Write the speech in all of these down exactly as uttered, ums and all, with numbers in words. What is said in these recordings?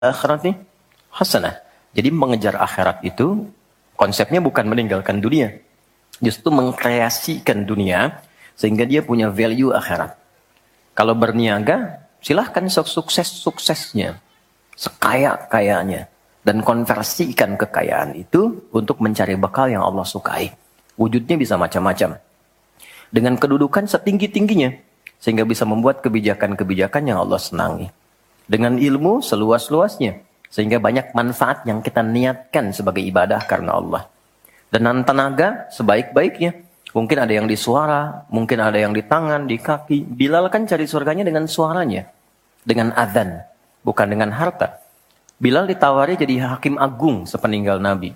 akhirati hasanah. Jadi mengejar akhirat itu konsepnya bukan meninggalkan dunia, justru mengkreasikan dunia sehingga dia punya value akhirat. Kalau berniaga, silahkan sukses-suksesnya, sekaya-kayanya, dan konversikan kekayaan itu untuk mencari bekal yang Allah sukai. Wujudnya bisa macam-macam. Dengan kedudukan setinggi-tingginya, sehingga bisa membuat kebijakan-kebijakan yang Allah senangi. Dengan ilmu seluas-luasnya, sehingga banyak manfaat yang kita niatkan sebagai ibadah karena Allah. Dan tenaga sebaik-baiknya. Mungkin ada yang di suara, mungkin ada yang di tangan, di kaki. Bilal kan cari surganya dengan suaranya. Dengan adzan, bukan dengan harta. Bilal ditawari jadi hakim agung sepeninggal Nabi.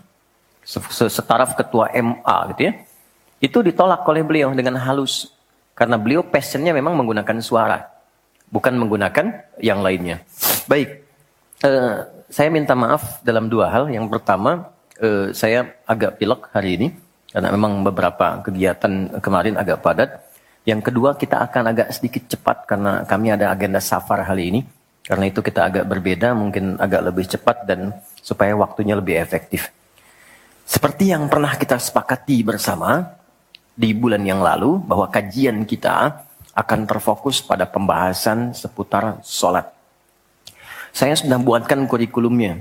Setaraf ketua M A gitu ya. Itu ditolak oleh beliau dengan halus. Karena beliau passionnya memang menggunakan suara. Bukan menggunakan yang lainnya. Baik. Uh, saya minta maaf dalam dua hal. Yang pertama, uh, saya agak pilek hari ini. Karena memang beberapa kegiatan kemarin agak padat. Yang kedua, kita akan agak sedikit cepat karena kami ada agenda safar hari ini. Karena itu kita agak berbeda, mungkin agak lebih cepat dan supaya waktunya lebih efektif. Seperti yang pernah kita sepakati bersama di bulan yang lalu, bahwa kajian kita akan terfokus pada pembahasan seputar sholat. Saya sudah buatkan kurikulumnya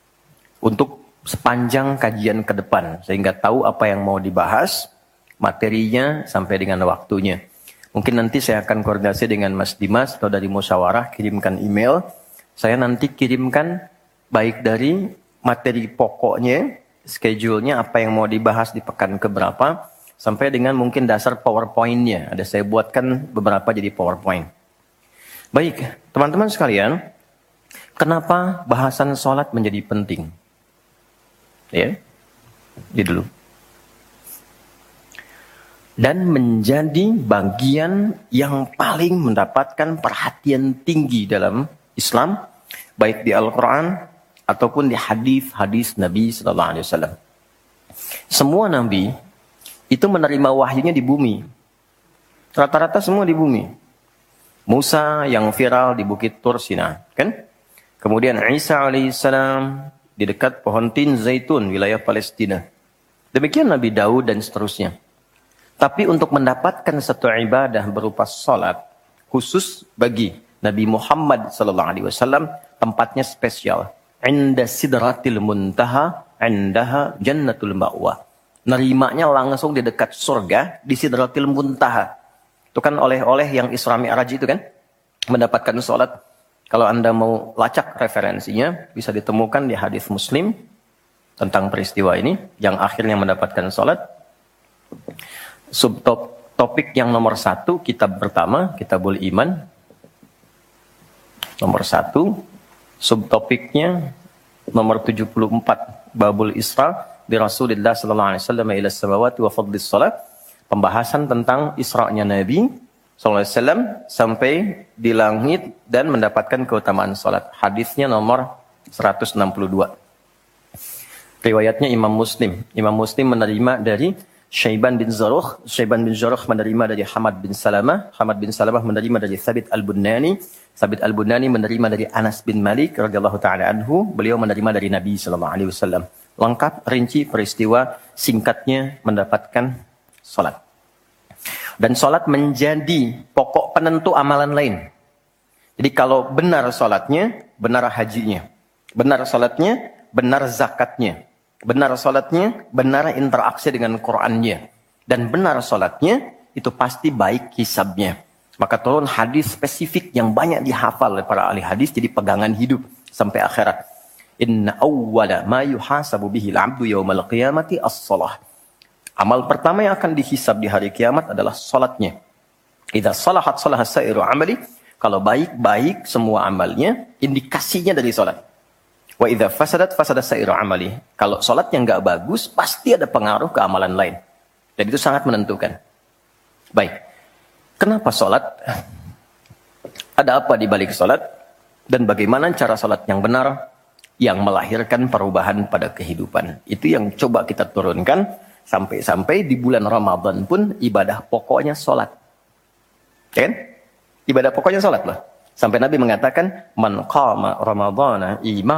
untuk sepanjang kajian ke depan, sehingga tahu apa yang mau dibahas, materinya sampai dengan waktunya. Mungkin nanti saya akan koordinasi dengan Mas Dimas atau dari musyawarah, kirimkan email. Saya nanti kirimkan baik dari materi pokoknya, schedule-nya, apa yang mau dibahas di pekan keberapa, sampai dengan mungkin dasar PowerPoint-nya. Ada saya buatkan beberapa jadi PowerPoint. Baik, teman-teman sekalian, kenapa bahasan sholat menjadi penting? Ya, ini dulu. Dan menjadi bagian yang paling mendapatkan perhatian tinggi dalam Islam, baik di Al-Quran ataupun di hadis-hadis Nabi Sallallahu Alaihi Wasallam. Semua Nabi itu menerima wahyunya di bumi. Rata-rata semua di bumi. Musa yang viral di Bukit Tur Sina, kan? Kemudian Isa alaihissalam di dekat pohon tin zaitun, wilayah Palestina. Demikian Nabi Daud dan seterusnya. Tapi untuk mendapatkan satu ibadah berupa salat, khusus bagi Nabi Muhammad sallallahu alaihi wasallam, tempatnya spesial. Inda sidratil muntaha, indaha jannatul ma'wa. Nerimanya langsung di dekat surga, di sidratil muntaha. Itu kan oleh-oleh yang Isra Mi'raj itu kan, mendapatkan salat. Kalau Anda mau lacak referensinya, bisa ditemukan di hadis Muslim tentang peristiwa ini, yang akhirnya mendapatkan sholat. Subtopik yang nomor satu, kitab pertama, Kitabul Iman. Nomor satu, subtopiknya nomor tujuh puluh empat, Babul Isra, di Rasulullah sallallahu alaihi wasallam ila samawati wa fadlis sholat. Pembahasan tentang Isra'nya Nabi sallallahu alaihi wasallam sampai di langit dan mendapatkan keutamaan salat. Hadisnya nomor seratus enam puluh dua. Riwayatnya Imam Muslim. Imam Muslim menerima dari Syaiban bin Zarukh. Syaiban bin Zarukh menerima dari Hamad bin Salamah. Hamad bin Salamah menerima dari Thabit al-Bunani. Thabit al-Bunani menerima dari Anas bin Malik radhiyallahu taala anhu. Beliau menerima dari Nabi sallallahu alaihi wasallam. Lengkap rinci peristiwa singkatnya mendapatkan salat. Dan sholat menjadi pokok penentu amalan lain. Jadi kalau benar sholatnya, benar hajinya. Benar sholatnya, benar zakatnya. Benar sholatnya, benar interaksi dengan Qur'annya. Dan benar sholatnya, itu pasti baik hisabnya. Maka turun hadis spesifik yang banyak dihafal oleh para ahli hadis, jadi pegangan hidup sampai akhirat. Inna awwala ma yuhasabu bihil abdu yawmal qiyamati as-salah. Amal pertama yang akan dihisab di hari kiamat adalah salatnya. Idza salahat salaha sa'iru amali. Kalau baik-baik semua amalnya, indikasinya dari salat. Wa idza fasadat fasada sa'iru amali. Kalau salatnya enggak bagus, pasti ada pengaruh ke amalan lain. Dan itu sangat menentukan. Baik. Kenapa salat? Ada apa di balik salat? Dan bagaimana cara salat yang benar yang melahirkan perubahan pada kehidupan? Itu yang coba kita turunkan. Sampai-sampai di bulan Ramadan pun ibadah pokoknya sholat. Kan? Ibadah pokoknya sholat loh. Sampai Nabi mengatakan, man qama ramadhana iman